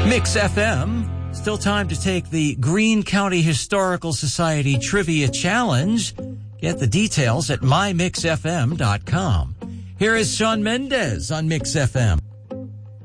Mix FM. Still time to take the Greene County Historical Society Trivia Challenge. Get the details at mymixfm.com. Here is Shawn Mendes on Mix FM.